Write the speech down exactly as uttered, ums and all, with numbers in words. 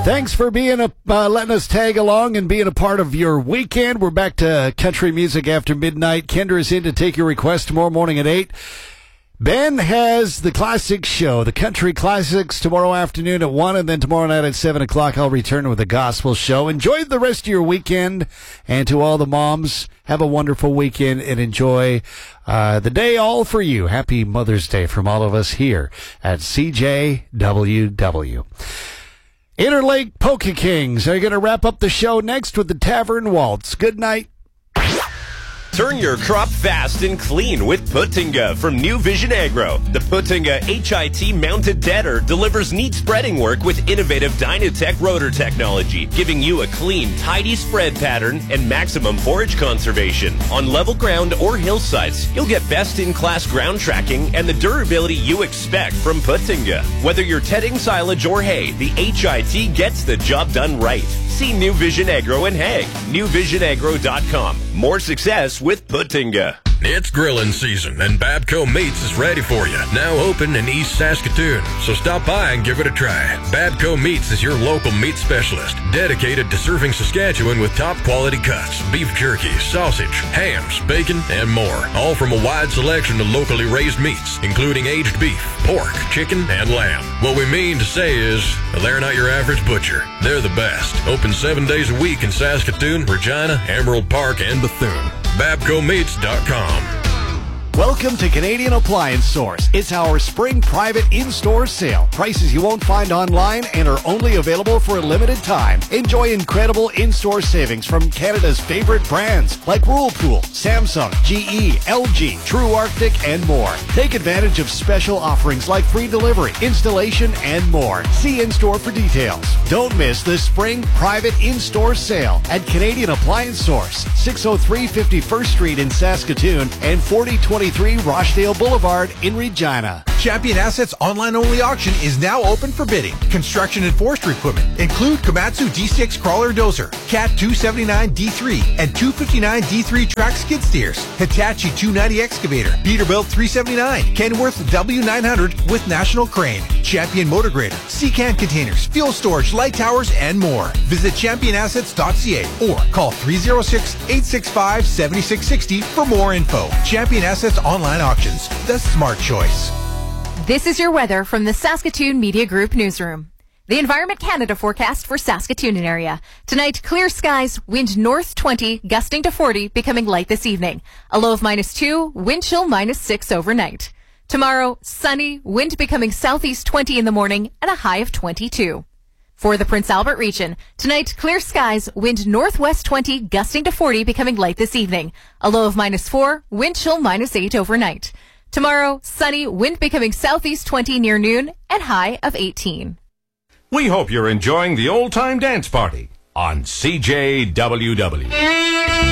Thanks for being a uh, letting us tag along and being a part of your weekend. We're back to country music after midnight. Kendra is in to take your request tomorrow morning at eight. Ben has the classic show, the country classics, tomorrow afternoon at one, and then tomorrow night at seven o'clock, I'll return with a gospel show. Enjoy the rest of your weekend, and to all the moms, have a wonderful weekend and enjoy uh, the day all for you. Happy Mother's Day from all of us here at C J W W. Interlake Polka Kings are going to wrap up the show next with the Tavern Waltz. Good night. Turn your crop fast and clean with Putinga from New Vision Agro. The Putinga H I T mounted deader delivers neat spreading work with innovative Dynatech rotor technology, giving you a clean, tidy spread pattern and maximum forage conservation. On level ground or hillsides, you'll get best-in-class ground tracking and the durability you expect from Putinga. Whether you're tedding silage or hay, the H I T gets the job done right. See New Vision Agro in Hague, new vision agro dot com. More success with Putinga. It's grilling season, and Babco Meats is ready for you. Now open in East Saskatoon, so stop by and give it a try. Babco Meats is your local meat specialist, dedicated to serving Saskatchewan with top-quality cuts, beef jerky, sausage, hams, bacon, and more. All from a wide selection of locally raised meats, including aged beef, pork, chicken, and lamb. What we mean to say is, they're not your average butcher. They're the best. Open seven days a week in Saskatoon, Regina, Emerald Park, and Bethune. Babco Meats dot com. Welcome to Canadian Appliance Source. It's our spring private in-store sale. Prices you won't find online and are only available for a limited time. Enjoy incredible in-store savings from Canada's favorite brands like Whirlpool, Samsung, G E, L G, True Arctic, and more. Take advantage of special offerings like free delivery, installation, and more. See in-store for details. Don't miss the spring private in-store sale at Canadian Appliance Source, six oh three fifty-first Street in Saskatoon and forty twenty-three Rochdale Boulevard in Regina. Champion Assets online-only auction is now open for bidding. Construction and forestry equipment include Komatsu D six crawler dozer, Cat two seventy-nine D three, and two fifty-nine D three track skid steers, Hitachi two ninety excavator, Peterbilt three seventy-nine, Kenworth W nine hundred with National Crane, Champion Motor Grader, Secan containers, fuel storage, light towers, and more. Visit champion assets dot c a or call three oh six, eight six five, seven six six zero for more info. Champion Assets Online Auctions, the smart choice. This is your weather from the Saskatoon Media Group newsroom. The Environment Canada forecast for Saskatoon area. Tonight, clear skies, wind north twenty, gusting to forty, becoming light this evening. A low of minus two, wind chill minus six overnight. Tomorrow, sunny, wind becoming southeast twenty in the morning, and a high of twenty-two. For the Prince Albert region, tonight, clear skies, wind northwest twenty, gusting to forty, becoming light this evening. A low of minus four, wind chill minus eight overnight. Tomorrow, sunny, wind becoming southeast twenty near noon, and high of eighteen. We hope you're enjoying the old-time dance party on C J W W.